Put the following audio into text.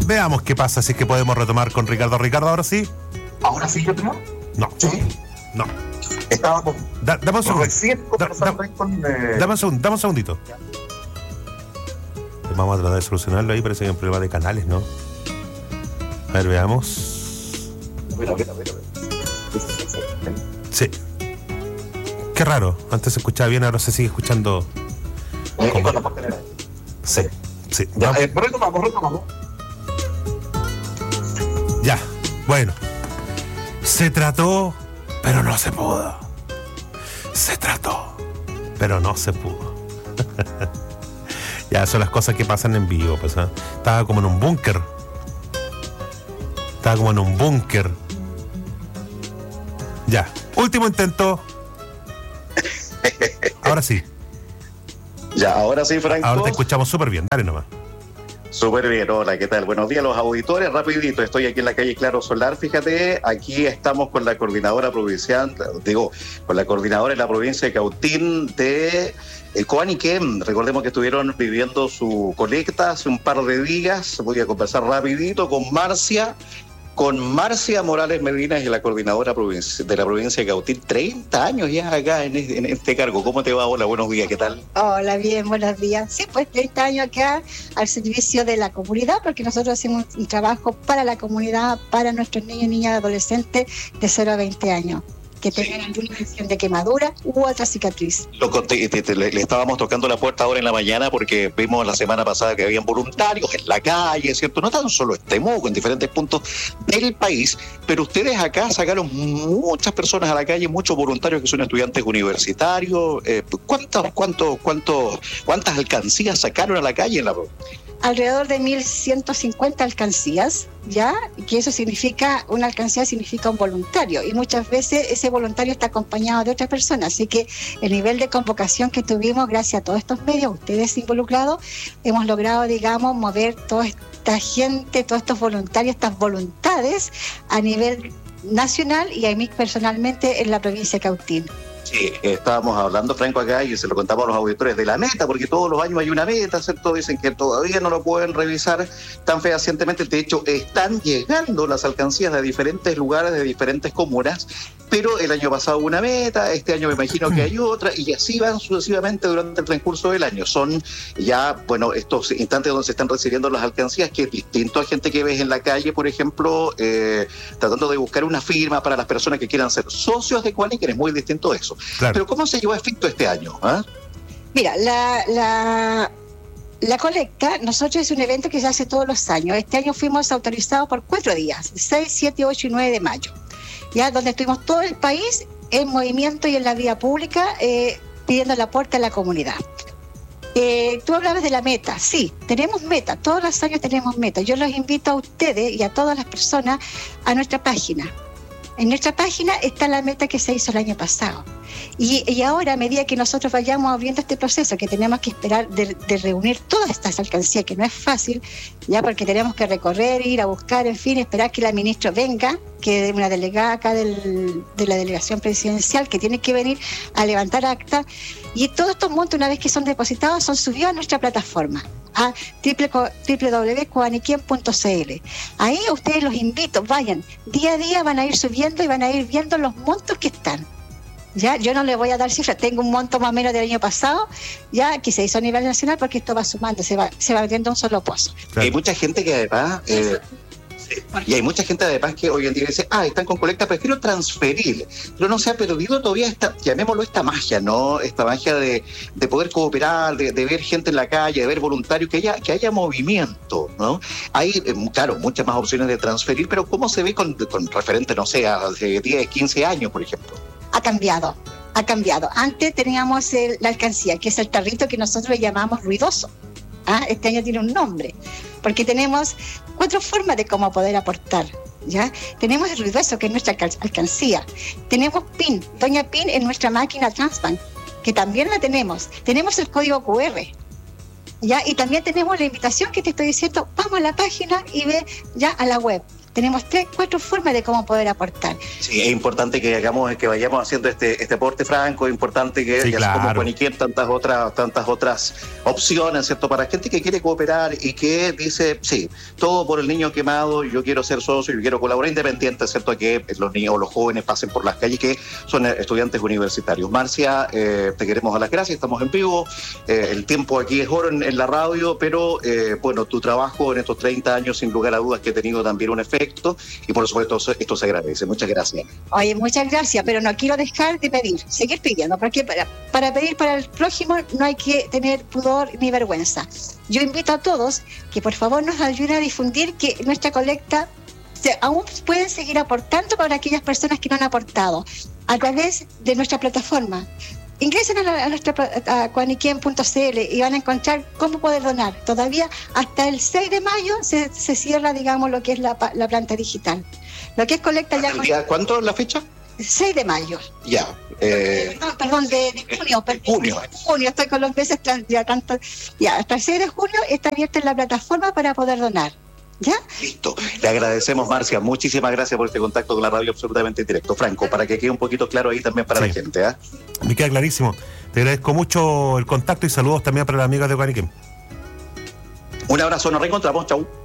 Veamos qué pasa, si es que podemos retomar con Ricardo. Ricardo, ¿ahora sí? ¿Ahora sí yo tengo? No. Sí. No. Estaba con... Dame un segundo. Recién conversando ahí con... Dame un segundito. Vamos a tratar de solucionarlo ahí, parece que hay un problema de canales, ¿no? A ver, veamos. Mira. Sí. Qué raro. Antes se escuchaba bien, ahora se sigue escuchando. Sí. Ya, retomamos. Ya. Bueno. Se trató, pero no se pudo. Se trató, pero no se pudo. Ya, son las cosas que pasan en vivo, pues, ¿eh? Estaba como en un búnker. Ya, último intento. Ahora sí. Ya, ahora sí, Franco. Ahora te escuchamos súper bien, dale nomás. Súper bien, hola, ¿qué tal? Buenos días a los auditores, rapidito, estoy aquí en la calle Claro Solar, fíjate, aquí estamos con la coordinadora provincial, con la coordinadora en la provincia de Cautín de Coaniquem. Recordemos que estuvieron viviendo su colecta hace un par de días. Voy a conversar rapidito con Marcia Morales Medina, es la coordinadora de la provincia de Cautín. 30 años ya acá en este cargo. ¿Cómo te va? Hola, buenos días, ¿qué tal? Hola, bien, buenos días. Sí, pues 30 años acá al servicio de la comunidad, porque nosotros hacemos un trabajo para la comunidad, para nuestros niños y niñas adolescentes de 0 a 20 años. Que tengan alguna lesión de quemadura u otra cicatriz. Le estábamos tocando la puerta ahora en la mañana porque vimos la semana pasada que habían voluntarios en la calle, ¿cierto? No tan solo en Temuco, en diferentes puntos del país, pero ustedes acá sacaron muchas personas a la calle, muchos voluntarios que son estudiantes universitarios. ¿Cuántas alcancías sacaron a la calle en la provincia? Alrededor de 1.150 alcancías, ¿ya? Que eso significa, una alcancía significa un voluntario, y muchas veces ese voluntario está acompañado de otra persona, así que el nivel de convocación que tuvimos, gracias a todos estos medios, ustedes involucrados, hemos logrado, digamos, mover toda esta gente, todos estos voluntarios, estas voluntades a nivel nacional y a mí personalmente en la provincia de Cautín. Sí, estábamos hablando, Franco, acá, y se lo contamos a los auditores de la meta, porque todos los años hay una meta, ¿cierto? Dicen que todavía no lo pueden revisar tan fehacientemente. De hecho, están llegando las alcancías de diferentes lugares, de diferentes comunas, pero el año pasado hubo una meta, este año me imagino que hay otra, y así van sucesivamente durante el transcurso del año. Son ya, bueno, estos instantes donde se están recibiendo las alcancías, que es distinto a gente que ves en la calle, por ejemplo, tratando de buscar una firma para las personas que quieran ser socios de Coaniquem, es muy distinto a eso. Claro. Pero ¿cómo se llevó a efecto este año? Mira, la colecta, nosotros es un evento que se hace todos los años. Este año fuimos autorizados por 4 días, 6, 7, 8 y 9 de mayo, ya donde estuvimos todo el país en movimiento y en la vía pública pidiendo el aporte a la comunidad. Tú hablabas de la meta. Sí, tenemos meta, todos los años tenemos meta. Yo los invito a ustedes y a todas las personas a nuestra página. En nuestra página está la meta que se hizo el año pasado. Y ahora, a medida que nosotros vayamos abriendo este proceso, que tenemos que esperar de reunir todas estas alcancías, que no es fácil, ya porque tenemos que recorrer, ir a buscar, en fin, esperar que la ministra venga, que es una delegada acá de la delegación presidencial, que tiene que venir a levantar acta. Y todos estos montos, una vez que son depositados, son subidos a nuestra plataforma, a www.coaniquem.cl. Ahí a ustedes los invito, vayan, día a día van a ir subiendo y van a ir viendo los montos que están. Ya, yo no le voy a dar cifras, tengo un monto más o menos del año pasado, ya que se hizo a nivel nacional, porque esto va sumando, se va metiendo un solo pozo. Claro. Hay mucha gente que además... Y hay mucha gente además que hoy en día dice, están con colecta, prefiero transferir. Pero no se ha perdido todavía esta, llamémoslo esta magia, ¿no? Esta magia de poder cooperar, de ver gente en la calle, de ver voluntarios, que haya movimiento, ¿no? Hay, claro, muchas más opciones de transferir, pero ¿cómo se ve con referente, no sé, a 10, 15 años, por ejemplo? Ha cambiado. Antes teníamos la alcancía, que es el tarrito que nosotros le llamamos ruidoso. Este año tiene un nombre, porque tenemos 4 formas de cómo poder aportar, ¿ya? Tenemos el ruidoso, que es nuestra alcancía. Tenemos PIN, Doña PIN en nuestra máquina Transbank, que también la tenemos. Tenemos el código QR, ¿ya? Y también tenemos la invitación que te estoy diciendo, vamos a la página y ve ya a la web. Tenemos 4 formas de cómo poder aportar. Sí, es importante que vayamos haciendo este aporte, Franco. Es importante que sí, claro, como Guaniquén, tantas otras opciones, ¿cierto? Para gente que quiere cooperar y que dice, sí, todo por el niño quemado, yo quiero ser socio, yo quiero colaborar, independiente, ¿cierto? Que los niños o los jóvenes pasen por las calles, que son estudiantes universitarios. Marcia, te queremos dar las gracias, estamos en vivo, el tiempo aquí es oro en la radio, pero bueno, tu trabajo en estos 30 años, sin lugar a dudas, que ha tenido también un efecto, y por supuesto esto se agradece. Muchas gracias. Oye, muchas gracias, pero no quiero dejar de pedir, seguir pidiendo, porque para pedir para el prójimo no hay que tener pudor ni vergüenza. Yo invito a todos que por favor nos ayuden a difundir que nuestra colecta aún pueden seguir aportando para aquellas personas que no han aportado a través de nuestra plataforma. Ingresen a nuestra guaniquén.cl y van a encontrar cómo poder donar. Todavía hasta el 6 de mayo se cierra, digamos, lo que es la planta digital. Lo que es colecta ya... ¿Cuánto es la fecha? 6 de mayo. Ya. Perdón, de junio. Junio, estoy con los meses ya tanto. Ya, hasta el 6 de junio está abierta en la plataforma para poder donar. ¿Ya? Listo. Le agradecemos, Marcia. Muchísimas gracias por este contacto con la radio absolutamente directo. Franco, para que quede un poquito claro ahí también para la gente. Me queda clarísimo. Te agradezco mucho el contacto y saludos también para las amigas de Guaniquén. Un abrazo, nos reencontramos. Chau.